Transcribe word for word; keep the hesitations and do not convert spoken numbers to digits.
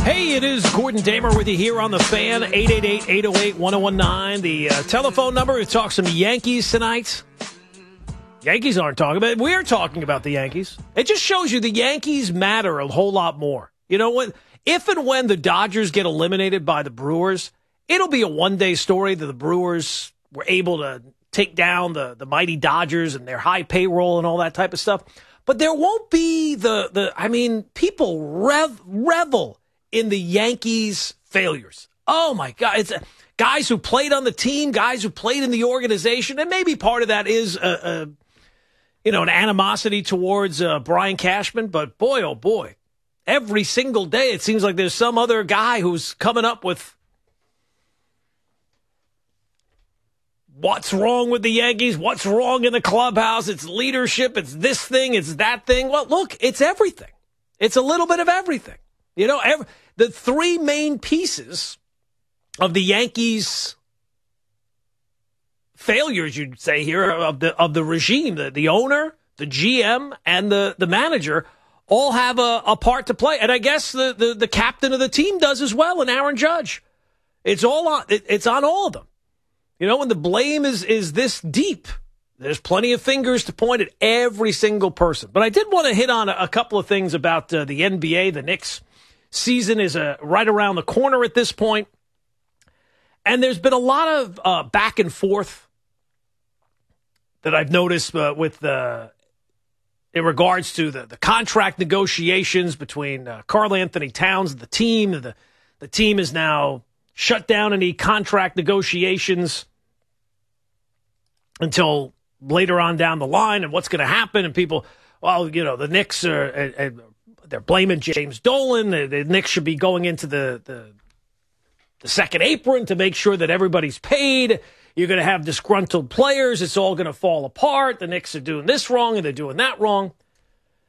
Hey, it is Gordon Damer with you here on The Fan, eight eight eight, eight oh eight, one oh one nine. The uh, telephone number to talk some Yankees tonight. Yankees aren't talking about it. We're talking about the Yankees. It just shows you the Yankees matter a whole lot more. You know what? If and when the Dodgers get eliminated by the Brewers, it'll be a one-day story that the Brewers were able to take down the, the mighty Dodgers and their high payroll and all that type of stuff. But there won't be the, the I mean, people rev, revel in the Yankees' failures. Oh, my God. It's uh, guys who played on the team, guys who played in the organization, and maybe part of that is, uh, uh, you know, an animosity towards uh, Brian Cashman. But, boy, oh, boy, every single day it seems like there's some other guy who's coming up with what's wrong with the Yankees, what's wrong in the clubhouse, it's leadership, it's this thing, it's that thing. Well, look, it's everything. It's a little bit of everything. You know, every, the three main pieces of the Yankees' failures, you'd say here, of the of the regime, the, the owner, the G M, and the, the manager, all have a, a part to play. And I guess the, the, the captain of the team does as well, and Aaron Judge. It's all on, it, it's on all of them. You know, when the blame is, is this deep, there's plenty of fingers to point at every single person. But I did want to hit on a, a couple of things about uh, the N B A. The Knicks season is uh, right around the corner at this point. And there's been a lot of uh, back and forth that I've noticed uh, with uh, in regards to the, the contract negotiations between uh, Karl Anthony Towns and the team. The, the team is now shut down any contract negotiations until later on down the line and what's going to happen. And people, well, you know, the Knicks are, uh, uh, they're blaming James Dolan. The, the Knicks should be going into the, the, the second apron to make sure that everybody's paid. You're going to have disgruntled players. It's all going to fall apart. The Knicks are doing this wrong and they're doing that wrong.